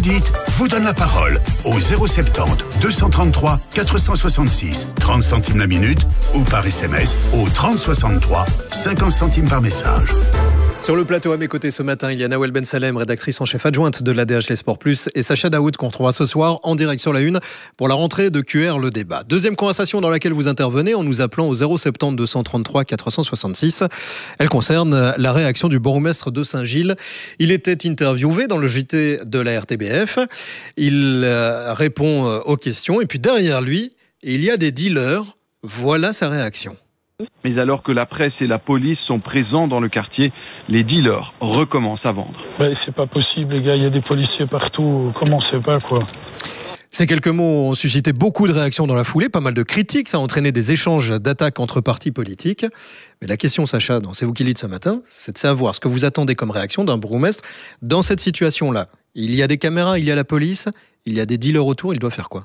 dites vous donne la parole au 070 233 466, 30 centimes la minute, ou par SMS au 30 63, 50 centimes par message. Sur le plateau à mes côtés ce matin, il y a Nawel Ben Salem, rédactrice en chef adjointe de l'ADH Les Sports Plus, et Sacha Daoud qu'on retrouvera ce soir en direct sur la Une pour la rentrée de QR Le Débat. Deuxième conversation dans laquelle vous intervenez en nous appelant au 070 233 466. Elle concerne la réaction du bourgmestre de Saint-Gilles. Il était interviewé dans le JT de la RTBF. Il répond aux questions et puis derrière lui, il y a des dealers. Voilà sa réaction. Mais alors que la presse et la police sont présents dans le quartier, les dealers recommencent à vendre. C'est pas possible, les gars, il y a des policiers partout, commencez pas, quoi. Ces quelques mots ont suscité beaucoup de réactions dans la foulée, pas mal de critiques, ça a entraîné des échanges d'attaques entre partis politiques. Mais la question, Sacha, dans C'est vous qui le dites ce matin, c'est de savoir ce que vous attendez comme réaction d'un bourgmestre dans cette situation-là. Il y a des caméras, il y a la police, il y a des dealers autour, il doit faire quoi ?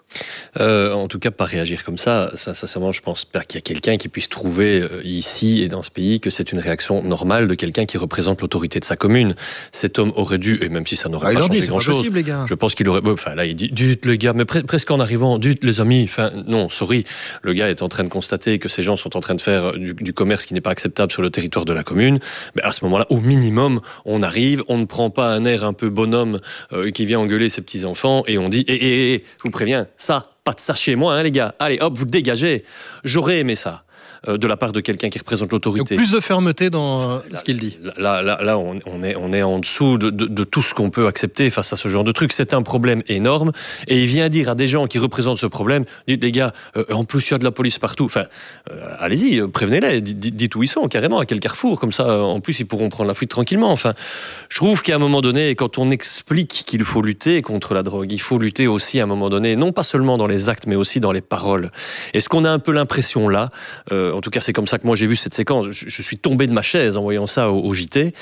En tout cas, pas réagir comme ça. Sincèrement, je pense pas qu'il y a quelqu'un qui puisse trouver ici et dans ce pays que c'est une réaction normale de quelqu'un qui représente l'autorité de sa commune. Cet homme aurait dû, et même si ça n'aurait pas changé grand-chose, possible, les gars. Je pense qu'il aurait... Enfin, là, il dit, dites les gars, mais presque en arrivant, dites les amis, enfin, non, sorry. Le gars est en train de constater que ces gens sont en train de faire du commerce qui n'est pas acceptable sur le territoire de la commune. Mais à ce moment-là, au minimum, on arrive, on ne prend pas un air un peu bonhomme qui vient engueuler ses petits-enfants et on dit, je vous préviens, ça, pas de ça chez moi, hein, les gars. Allez, hop, vous dégagez. J'aurais aimé ça. De la part de quelqu'un qui représente l'autorité. Donc plus de fermeté dans ce qu'il dit. Là, on est en dessous de tout ce qu'on peut accepter face à ce genre de truc. C'est un problème énorme. Et il vient dire à des gens qui représentent ce problème, dites les gars, en plus il y a de la police partout. Enfin, allez-y, prévenez-les, dites où ils sont carrément, à quel carrefour. Comme ça, en plus, ils pourront prendre la fuite tranquillement. Enfin, je trouve qu'à un moment donné, quand on explique qu'il faut lutter contre la drogue, il faut lutter aussi à un moment donné, non pas seulement dans les actes, mais aussi dans les paroles. Est-ce qu'on a un peu l'impression là, en tout cas, c'est comme ça que moi j'ai vu cette séquence. Je suis tombé de ma chaise en voyant ça au JT.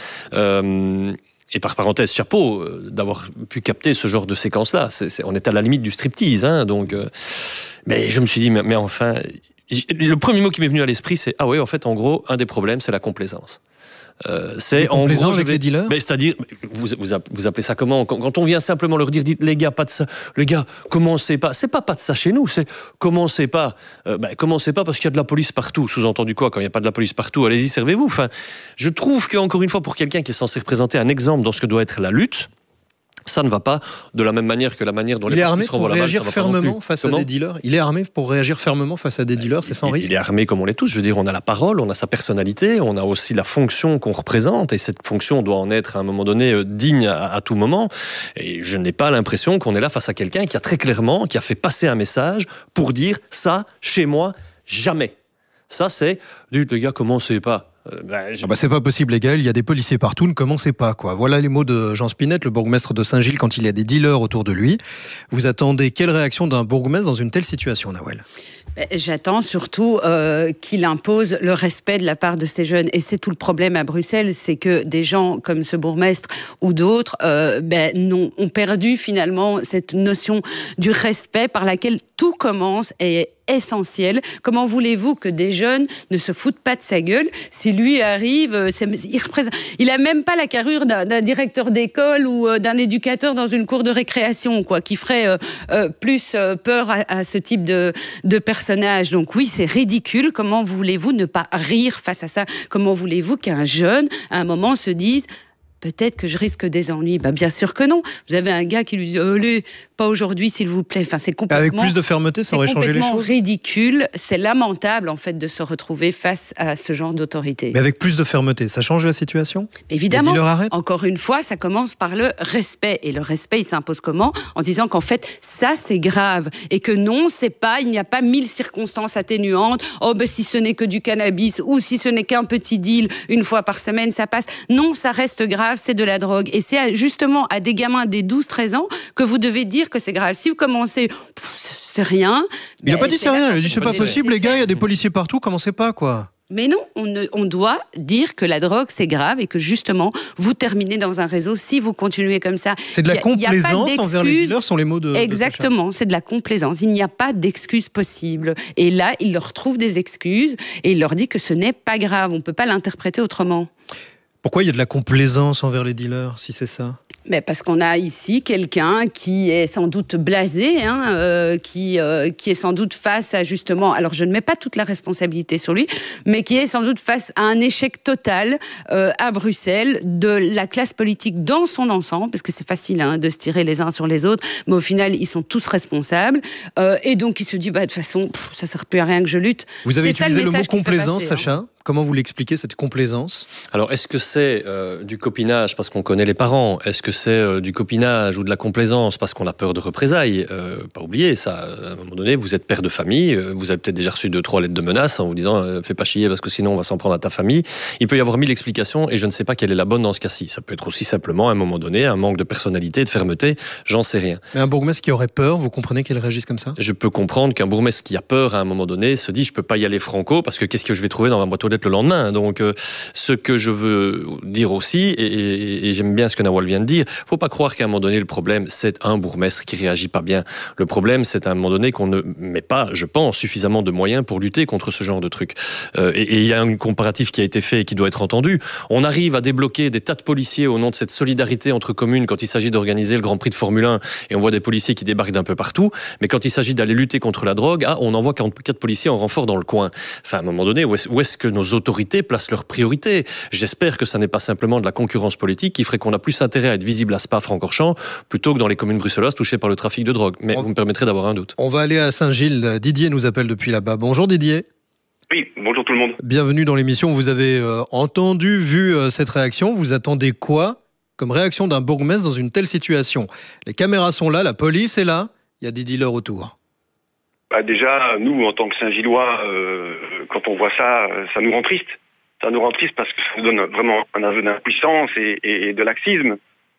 Et par parenthèse, chapeau d'avoir pu capter ce genre de séquence-là. On est à la limite du striptease, hein, donc. Mais je me suis dit, mais enfin, le premier mot qui m'est venu à l'esprit, c'est ah ouais, en fait, en gros, un des problèmes, c'est la complaisance. C'est en gros, avec les dealers. Mais c'est-à-dire, vous appelez ça comment ? Quand on vient simplement leur dire, dites les gars, pas de ça, les gars, commencez pas. C'est pas de ça chez nous, c'est commencez pas. Commencez pas parce qu'il y a de la police partout. Sous-entendu quoi ? Quand il y a pas de la police partout, allez-y, servez-vous. Enfin, je trouve qu'encore une fois, pour quelqu'un qui est censé représenter un exemple dans ce que doit être la lutte, ça ne va pas de la même manière que la manière dont les partis se renvoient la balle. Il est armé pour réagir fermement face à des dealers. Il est armé pour réagir fermement face à des dealers, c'est sans risque. Il est armé comme on l'est tous. Je veux dire, on a la parole, on a sa personnalité, on a aussi la fonction qu'on représente, et cette fonction doit en être à un moment donné digne à tout moment. Et je n'ai pas l'impression qu'on est là face à quelqu'un qui a très clairement, qui a fait passer un message pour dire ça, chez moi, jamais. Ça, c'est, dites les gars, commencez pas. C'est pas possible, les gars, il y a des policiers partout, ne commencez pas, quoi. Voilà les mots de Jean Spinette, le bourgmestre de Saint-Gilles, quand il y a des dealers autour de lui. Vous attendez quelle réaction d'un bourgmestre dans une telle situation, Nawel ? J'attends surtout qu'il impose le respect de la part de ces jeunes. Et c'est tout le problème à Bruxelles, c'est que des gens comme ce bourgmestre ou d'autres ont perdu finalement cette notion du respect par laquelle tout commence et est essentiel. Comment voulez-vous que des jeunes ne se foutent pas de sa gueule si lui arrive, il a même pas la carrure d'un directeur d'école ou d'un éducateur dans une cour de récréation, quoi, qui ferait plus peur à ce type de personnage. Donc oui, c'est ridicule. Comment voulez-vous ne pas rire face à ça ? Comment voulez-vous qu'un jeune, à un moment, se dise peut-être que je risque des ennuis. Bien sûr que non. Vous avez un gars qui lui dit « Allez, pas aujourd'hui, s'il vous plaît ». Enfin, c'est complètement... Avec plus de fermeté, ça aurait changé les choses. C'est complètement ridicule. C'est lamentable, en fait, de se retrouver face à ce genre d'autorité. Mais avec plus de fermeté, ça change la situation ? Évidemment. Encore une fois, ça commence par le respect. Et le respect, il s'impose comment ? En disant qu'en fait, ça, c'est grave. Et que non, il n'y a pas 1000 circonstances atténuantes. Si ce n'est que du cannabis ou si ce n'est qu'un petit deal, une fois par semaine, ça passe. Non, ça reste grave. C'est de la drogue. Et c'est justement à des gamins des 12-13 ans que vous devez dire que c'est grave. Si vous commencez, c'est rien. Il n'a pas dit c'est rien. Il a dit c'est pas possible, les gars, il y a des policiers partout, commencez pas, quoi. Mais non, on doit dire que la drogue, c'est grave et que justement, vous terminez dans un réseau si vous continuez comme ça. C'est de la complaisance envers les dealers, sont les mots de... Exactement, c'est de la complaisance. Il n'y a pas d'excuses possibles. Et là, il leur trouve des excuses et il leur dit que ce n'est pas grave. On ne peut pas l'interpréter autrement. Pourquoi il y a de la complaisance envers les dealers, si c'est ça ? Mais parce qu'on a ici quelqu'un qui est sans doute blasé, qui est sans doute face à justement, alors je ne mets pas toute la responsabilité sur lui, mais qui est sans doute face à un échec total à Bruxelles de la classe politique dans son ensemble, parce que c'est facile de se tirer les uns sur les autres, mais au final ils sont tous responsables, et donc il se dit de toute façon ça sert plus à rien que je lutte. Vous avez C'est utilisé le mot message qu'il fait complaisance, passer, Sacha. Comment vous l'expliquez, cette complaisance? Alors, est-ce que c'est du copinage parce qu'on connaît les parents? Est-ce que c'est du copinage ou de la complaisance parce qu'on a peur de représailles? Pas oublier ça. À un moment donné, vous êtes père de famille, vous avez peut-être déjà reçu 2-3 lettres de menaces en vous disant fais pas chier parce que sinon on va s'en prendre à ta famille. Il peut y avoir 1000 explications et je ne sais pas quelle est la bonne dans ce cas-ci. Ça peut être aussi simplement, à un moment donné, un manque de personnalité, de fermeté, j'en sais rien. Mais un bourgmestre qui aurait peur, vous comprenez qu'il réagisse comme ça? Je peux comprendre qu'un bourgmestre qui a peur à un moment donné se dit je peux pas y aller franco parce que qu'est-ce que je vais trouver dans ma boîte aux lettres le lendemain? Donc ce que je veux dire aussi, et j'aime bien ce que Nawal vient de dire, faut pas croire qu'à un moment donné le problème c'est un bourgmestre qui réagit pas bien. Le problème c'est à un moment donné qu'on ne met pas, je pense, suffisamment de moyens pour lutter contre ce genre de trucs. Et il y a un comparatif qui a été fait et qui doit être entendu. On arrive à débloquer des tas de policiers au nom de cette solidarité entre communes quand il s'agit d'organiser le Grand Prix de Formule 1 et on voit des policiers qui débarquent d'un peu partout, mais quand il s'agit d'aller lutter contre la drogue, on envoie 44 policiers en renfort dans le coin. Enfin, à un moment donné, où est-ce que nos autorités placent leurs priorités? J'espère que ça n'est pas simplement de la concurrence politique qui ferait qu'on a plus intérêt à être visible à Spa-Francorchamps plutôt que dans les communes bruxelloises touchées par le trafic de drogue. Mais vous me permettrez d'avoir un doute. On va aller à Saint-Gilles. Didier nous appelle depuis là-bas. Bonjour Didier. Oui, bonjour tout le monde. Bienvenue dans l'émission. Vous avez entendu, vu cette réaction. Vous attendez quoi comme réaction d'un bourgmestre dans une telle situation? Les caméras sont là, la police est là, il y a des dealers autour. Déjà, nous, en tant que Saint-Gillois, quand on voit ça, ça nous rend triste. Ça nous rend triste parce que ça nous donne vraiment un aveu d'impuissance et de laxisme.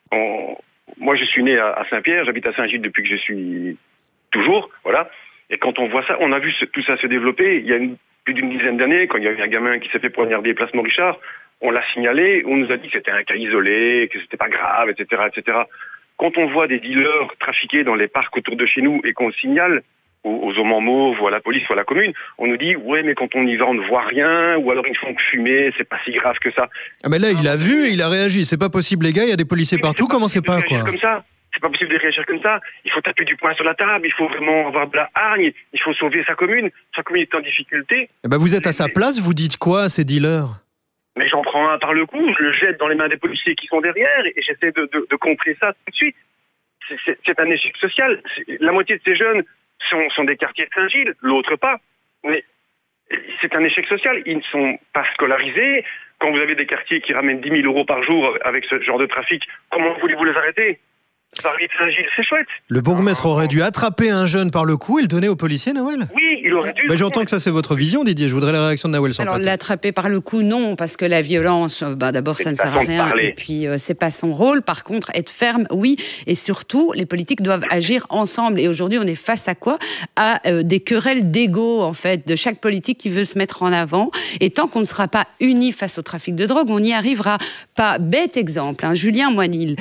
Moi, je suis né à Saint-Pierre, j'habite à Saint-Gilles depuis que je suis toujours, voilà. Et quand on voit ça, on a vu tout ça se développer. Il y a plus d'une dizaine d'années, quand il y a eu un gamin qui s'est fait poignarder place Richard, on l'a signalé, on nous a dit que c'était un cas isolé, que c'était pas grave, etc., etc. Quand on voit des dealers trafiquer dans les parcs autour de chez nous et qu'on le signale aux hommes en mauve ou à la police ou à la commune, on nous dit ouais mais quand on y va on ne voit rien, ou alors ils font que fumer, c'est pas si grave que ça. Ah mais là il a vu et il a réagi, c'est pas possible les gars, il y a des policiers partout, comment c'est pas quoi? Comme ça. C'est pas possible de réagir comme ça. Il faut taper du poing sur la table, il faut vraiment avoir de la hargne, il faut sauver sa commune est en difficulté. Eh ben vous êtes à sa place, vous dites quoi à ces dealers? Mais j'en prends un par le cou, je le jette dans les mains des policiers qui sont derrière et j'essaie de contrer ça tout de suite. C'est un échec social. La moitié de ces jeunes sont des quartiers de Saint-Gilles, l'autre pas. Mais c'est un échec social. Ils ne sont pas scolarisés. Quand vous avez des quartiers qui ramènent 10 000 euros par jour avec ce genre de trafic, comment voulez-vous les arrêter? Paris de Saint-Gilles, c'est chouette. Le bourgmestre aurait dû attraper un jeune par le cou et le donner aux policiers, Nawal? Oui, il aurait dû. Ben, j'entends que ça c'est votre vision, Didier. Je voudrais la réaction de Nawal sur le Alors plateau. l'attraper par le cou, non, parce que la violence, d'abord ça ne sert à rien, et puis c'est pas son rôle. Par contre, être ferme, oui, et surtout les politiques doivent agir ensemble. Et aujourd'hui, on est face à quoi? À des querelles d'ego en fait de chaque politique qui veut se mettre en avant. Et tant qu'on ne sera pas unis face au trafic de drogue, on n'y arrivera pas. Bête exemple, Julien Moinil,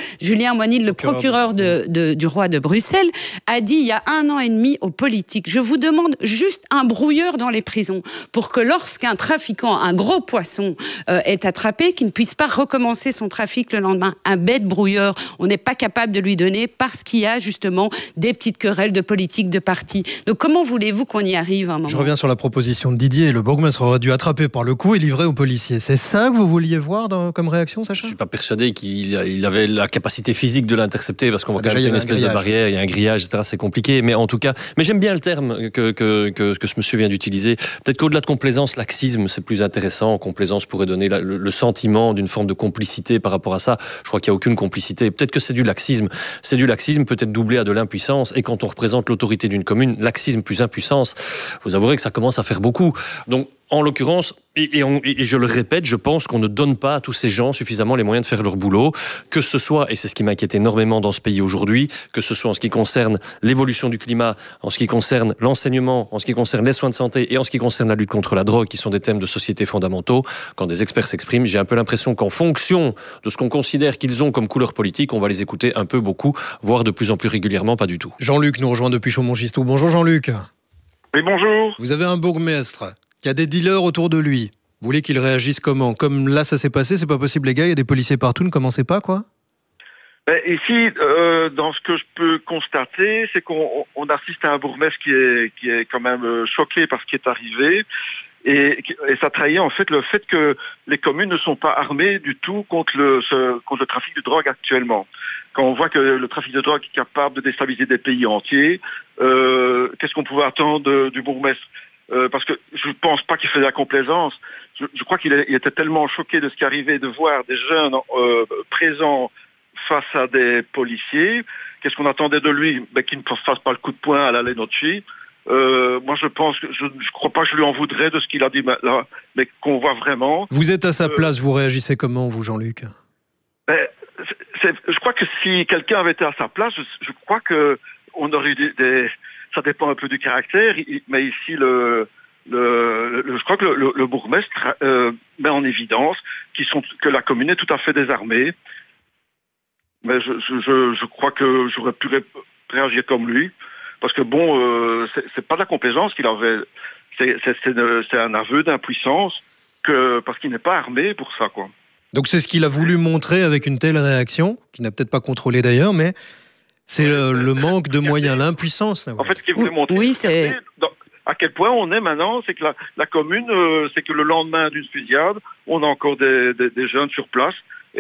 le procureur du roi de Bruxelles, a dit il y a 1 an et demi aux politiques, je vous demande juste un brouilleur dans les prisons pour que lorsqu'un trafiquant, un gros poisson est attrapé, qu'il ne puisse pas recommencer son trafic le lendemain. Un bête brouilleur, on n'est pas capable de lui donner parce qu'il y a justement des petites querelles de politique, de partis. Donc comment voulez-vous qu'on y arrive à un moment? Je reviens sur la proposition de Didier. Le bourgmestre aurait dû attraper par le cou et livrer aux policiers. C'est ça que vous vouliez voir comme réaction, Sacha? Je suis pas persuadé qu'il avait la capacité physique de l'intercepter parce qu'on voit quand même une espèce de barrière, il y a un grillage, etc. C'est compliqué, mais en tout cas, mais j'aime bien le terme que ce monsieur vient d'utiliser. Peut-être qu'au-delà de complaisance, laxisme, c'est plus intéressant. Complaisance pourrait donner le sentiment d'une forme de complicité par rapport à ça. Je crois qu'il n'y a aucune complicité. Peut-être que c'est du laxisme. C'est du laxisme peut-être doublé à de l'impuissance. Et quand on représente l'autorité d'une commune, laxisme plus impuissance, vous avouerez que ça commence à faire beaucoup. Donc, en l'occurrence, et je le répète, je pense qu'on ne donne pas à tous ces gens suffisamment les moyens de faire leur boulot, que ce soit, et c'est ce qui m'inquiète énormément dans ce pays aujourd'hui, que ce soit en ce qui concerne l'évolution du climat, en ce qui concerne l'enseignement, en ce qui concerne les soins de santé et en ce qui concerne la lutte contre la drogue, qui sont des thèmes de société fondamentaux. Quand des experts s'expriment, j'ai un peu l'impression qu'en fonction de ce qu'on considère qu'ils ont comme couleur politique, on va les écouter un peu, beaucoup, voire de plus en plus régulièrement, pas du tout. Jean-Luc nous rejoint depuis Chaumont-Gistoux. Bonjour Jean-Luc. Oui, bonjour. Vous avez un bourgmestre qui a des dealers autour de lui. Vous voulez qu'il réagisse comment? Comme là, ça s'est passé, c'est pas possible les gars, il y a des policiers partout, ne commencez pas, quoi? Ici, dans ce que je peux constater, c'est qu'on assiste à un bourgmestre qui est quand même choqué par ce qui est arrivé. Et ça trahit en fait le fait que les communes ne sont pas armées du tout contre le trafic de drogue actuellement. Quand on voit que le trafic de drogue est capable de déstabiliser des pays entiers, qu'est-ce qu'on pouvait attendre du bourgmestre? Parce que je ne pense pas qu'il faisait la complaisance. Je crois qu'il était tellement choqué de ce qui arrivait, de voir des jeunes présents face à des policiers. Qu'est-ce qu'on attendait de lui? Qu'il ne fasse pas le coup de poing à la Lenocci. Moi, je pense que je crois pas que je lui en voudrais de ce qu'il a dit là, mais qu'on voit vraiment. Vous êtes à sa place, vous réagissez comment, vous, Jean-Luc? Je crois que si quelqu'un avait été à sa place, je crois que on aurait eu ça dépend un peu du caractère, mais ici je crois que le bourgmestre met en évidence que la commune est tout à fait désarmée. Mais je crois que j'aurais pu réagir comme lui. Parce que c'est pas de la complaisance qu'il avait, c'est un aveu d'impuissance parce qu'il n'est pas armé pour ça, quoi. Donc c'est ce qu'il a voulu montrer avec une telle réaction, qu'il n'a peut-être pas contrôlé d'ailleurs, mais c'est le manque de moyens, l'impuissance. Là, ouais. En fait, ce qu'il voulait montrer, c'est à quel point on est maintenant, c'est que la commune, c'est que le lendemain d'une fusillade, on a encore des jeunes sur place.